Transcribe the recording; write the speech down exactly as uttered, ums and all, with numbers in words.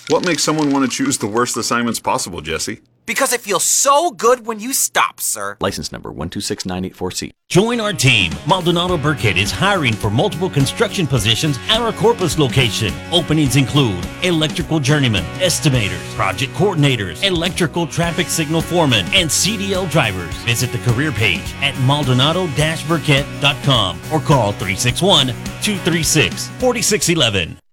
What makes someone want to choose the worst assignments possible, Jesse? Because it feels so good when you stop, sir. License number one two six nine eight four C. Join our team. Maldonado Burkett is hiring for multiple construction positions at our Corpus location. Openings include electrical journeyman, estimators, project coordinators, electrical traffic signal foremen, and C D L drivers. Visit the career page at maldonado dash burkett dot com or call three six one, two three six, four six one one.